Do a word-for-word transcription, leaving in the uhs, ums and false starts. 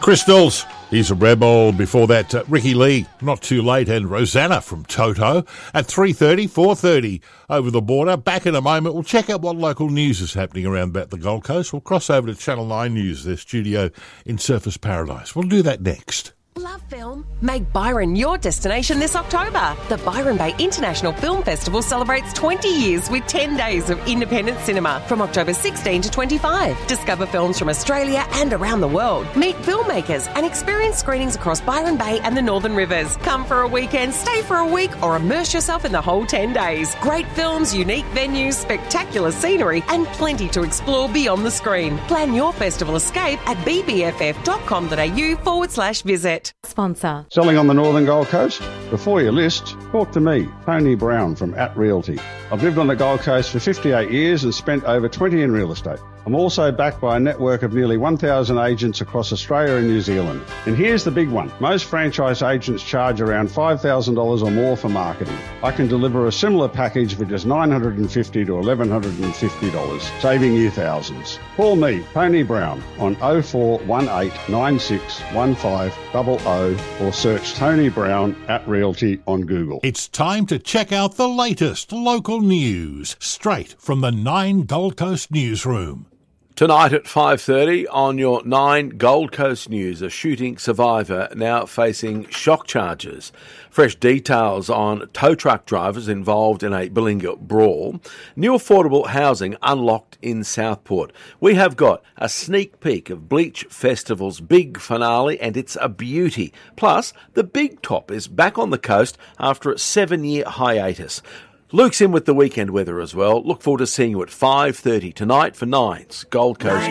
Crystals, he's a rebel. Before that, uh, Ricky Lee, Not Too Late, and Rosanna from Toto at three thirty, four thirty over the border. Back in a moment, we'll check out what local news is happening around about the Gold Coast. We'll cross over to Channel nine News, their studio in Surfers Paradise. We'll do that next. Love film? Make Byron your destination this October. The Byron Bay International Film Festival celebrates twenty years with ten days of independent cinema from October sixteenth to twenty-five. Discover films from Australia and around the world. Meet filmmakers and experience screenings across Byron Bay and the Northern Rivers. Come for a weekend, stay for a week, or immerse yourself in the whole ten days. Great films, unique venues, spectacular scenery, and plenty to explore beyond the screen. Plan your festival escape at bbff.com.au forward slash visit. Sponsor. Selling on the Northern Gold Coast? Before you list, talk to me, Tony Brown from At Realty. I've lived on the Gold Coast for fifty-eight years and spent over twenty in real estate. I'm also backed by a network of nearly one thousand agents across Australia and New Zealand. And here's the big one. Most franchise agents charge around five thousand dollars or more for marketing. I can deliver a similar package for just nine hundred fifty dollars to eleven hundred fifty dollars, saving you thousands. Call me, Tony Brown, on oh four one eight nine six one five zero zero or search Tony Brown at Realty on Google. It's time to check out the latest local news, straight from the Nine Gold Coast newsroom. Tonight at five thirty on your Nine Gold Coast News, a shooting survivor now facing shock charges. Fresh details on tow truck drivers involved in a Billinga brawl. New affordable housing unlocked in Southport. We have got a sneak peek of Bleach Festival's big finale, and it's a beauty. Plus, the Big Top is back on the coast after a seven-year hiatus. Luke's in with the weekend weather as well. Look forward to seeing you at five thirty tonight for Nine's Gold Coast